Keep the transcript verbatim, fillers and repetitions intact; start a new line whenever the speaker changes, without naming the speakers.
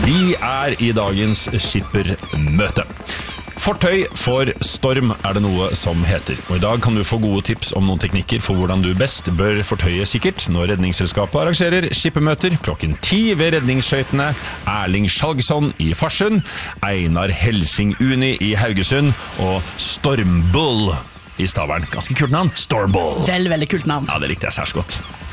De er i dagens skippermøte. Fortøy for storm er det noe som heter, og i dag kan du få gode tips om noen teknikker for hvordan du best bør fortøye sikkert når Redningsselskapet arrangerer skippermøter klokken ti ved redningsskøytene Erling Skjalgsson i Farsund, Einar Helsing Uni i Haugesund og Stormbull i Stavern. Ganske kult navn, Stormbull.
Veldig, veldig kult navn.
Ja, det likte jeg særs godt.